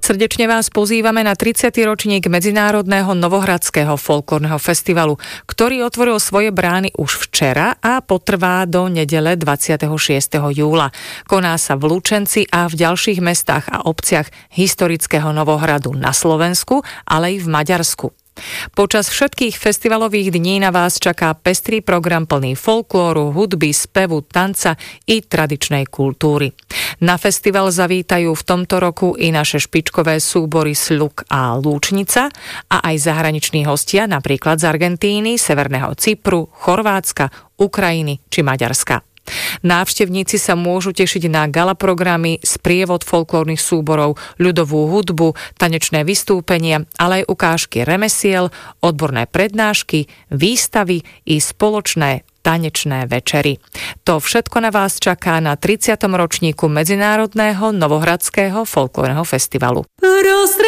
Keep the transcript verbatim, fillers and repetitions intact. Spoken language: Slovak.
Srdečne vás pozývame na tridsiaty ročník Medzinárodného Novohradského folklórneho festivalu, ktorý otvoril svoje brány už včera a potrvá do nedele dvadsiateho šiesteho júla. Koná sa v Lučenci a v ďalších mestách a obciach historického Novohradu na Slovensku, ale i v Maďarsku. Počas všetkých festivalových dní na vás čaká pestrý program plný folklóru, hudby, spevu, tanca i tradičnej kultúry. Na festival zavítajú v tomto roku i naše špičkové súbory Sľuk a Lúčnica a aj zahraniční hostia, napríklad z Argentíny, Severného Cypru, Chorvátska, Ukrajiny či Maďarska. Návštevníci sa môžu tešiť na gala programy, sprievod folklórnych súborov, ľudovú hudbu, tanečné vystúpenia, ale aj ukážky remesiel, odborné prednášky, výstavy i spoločné tanečné večery. To všetko na vás čaká na tridsiatom ročníku Medzinárodného Novohradského folklórneho festivalu.